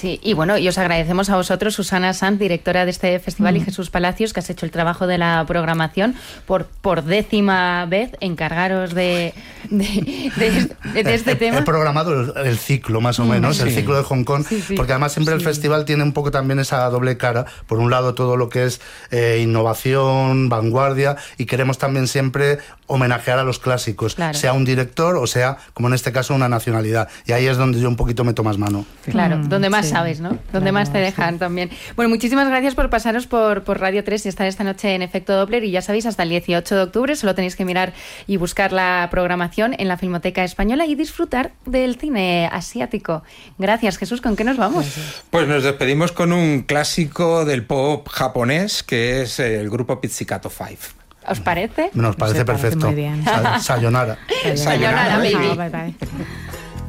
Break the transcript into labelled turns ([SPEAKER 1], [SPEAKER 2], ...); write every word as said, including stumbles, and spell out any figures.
[SPEAKER 1] Sí, y bueno, y os agradecemos a vosotros, Susana Sanz, directora de este festival, mm. y Jesús Palacios, que has hecho el trabajo de la programación, por, por décima vez encargaros de, de, de, de este
[SPEAKER 2] he,
[SPEAKER 1] tema.
[SPEAKER 2] He programado el, el ciclo, más o menos, sí. el ciclo de Hong Kong, sí, sí. porque además siempre sí. el festival tiene un poco también esa doble cara. Por un lado, todo lo que es eh, innovación, vanguardia, y queremos también siempre homenajear a los clásicos, claro. sea un director o sea, como en este caso, una nacionalidad. Y ahí es donde yo un poquito meto más mano.
[SPEAKER 1] Claro, mm, donde más sí. sabes, ¿no? Donde claro, más te dejan sí. también. Bueno, muchísimas gracias por pasaros por, por Radio tres y estar esta noche en Efecto Doppler. Y ya sabéis, hasta el dieciocho de octubre solo tenéis que mirar y buscar la programación en la Filmoteca Española y disfrutar del cine asiático. Gracias, Jesús. ¿Con qué nos vamos?
[SPEAKER 3] Pues nos despedimos con un clásico del pop japonés, que es el grupo Pizzicato Five.
[SPEAKER 1] ¿Os parece?
[SPEAKER 2] Nos parece
[SPEAKER 4] Se
[SPEAKER 2] perfecto.
[SPEAKER 4] Parece muy bien.
[SPEAKER 2] Sayonara.
[SPEAKER 1] Sayonara, baby.
[SPEAKER 4] Bye, bye.